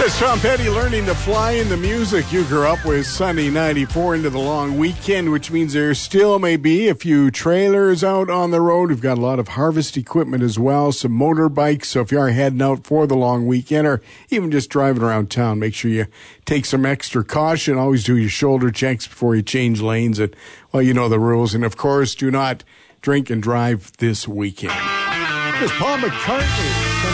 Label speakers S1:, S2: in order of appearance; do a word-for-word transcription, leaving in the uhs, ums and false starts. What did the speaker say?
S1: It's Tom Petty learning to fly in the music you grew up with. Sunny ninety-four into the long weekend, which means there still may be a few trailers out on the road. We've got a lot of harvest equipment as well, some motorbikes. So if you are heading out for the long weekend or even just driving around town, make sure you take some extra caution. Always do your shoulder checks before you change lanes. And, well, you know the rules. And, of course, do not drink and drive this weekend. Here's Paul McCartney.